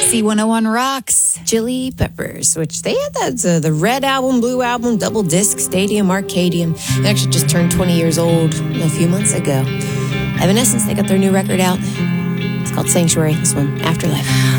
C101 rocks. Chili Peppers, which they had that, the Red Album, Blue Album, double disc, Stadium, Arcadium. They actually just turned 20 years old a few months ago. Evanescence, they got their new record out. It's called Sanctuary, this one, Afterlife.